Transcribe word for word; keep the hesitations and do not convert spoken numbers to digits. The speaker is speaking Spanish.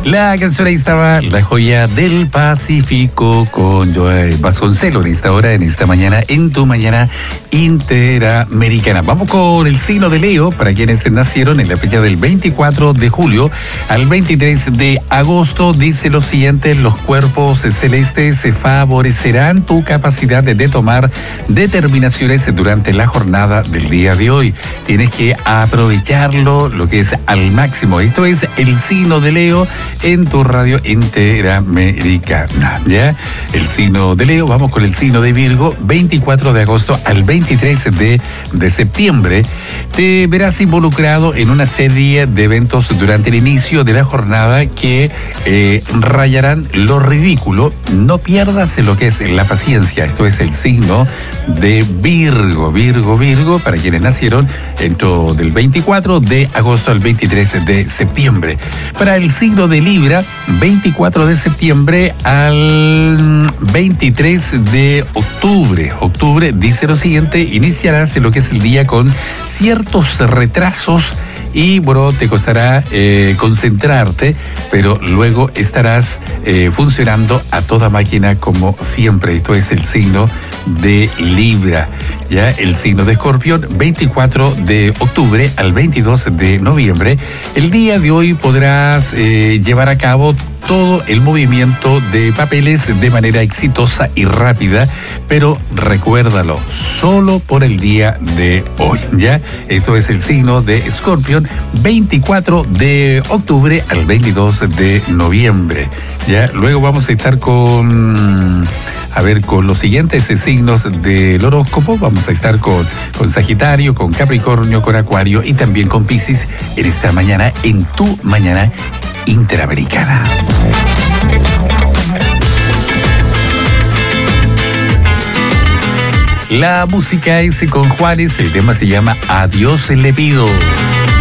La canción ahí estaba La Joya del Pacífico con Joe Vasconcelos en esta hora, en esta mañana, en tu mañana interamericana. Vamos con el signo de Leo, para quienes nacieron en la fecha del veinticuatro de julio al veintitrés de agosto. Dice lo siguiente: los cuerpos celestes se favorecerán tu capacidad de, de tomar determinaciones durante la jornada del día de hoy. Tienes que aprovecharlo, lo que es al máximo. Esto es el signo de Leo en tu radio interamericana, ¿ya? El signo de Leo. Vamos con el signo de Virgo, veinticuatro de agosto al veintitrés de, de septiembre. Te verás involucrado en una serie de eventos durante el inicio de la jornada que eh, rayarán lo ridículo. No pierdas lo que es la paciencia. Esto es el signo de Virgo, Virgo, Virgo, para quienes nacieron dentro del veinticuatro de agosto al veintitrés de septiembre. Para el signo de Libra, veinticuatro de septiembre al veintitrés de octubre. Octubre dice lo siguiente: iniciarás lo que es el día con ciertos retrasos y, bueno, te costará eh, concentrarte, pero luego estarás eh, funcionando a toda máquina como siempre. Esto es el signo de Libra. Ya el signo de Escorpión, veinticuatro de octubre al veintidós de noviembre. El día de hoy podrás eh, llevar a cabo todo el movimiento de papeles de manera exitosa y rápida, pero recuérdalo, solo por el día de hoy, ¿ya? Esto es el signo de Escorpión, veinticuatro de octubre al veintidós de noviembre, ¿ya? Luego vamos a estar con... A ver, con los siguientes signos del horóscopo. Vamos a estar con, con Sagitario, con Capricornio, con Acuario y también con Piscis en esta mañana, en tu mañana interamericana. La música es con Juanes, el tema se llama A Dios le pido.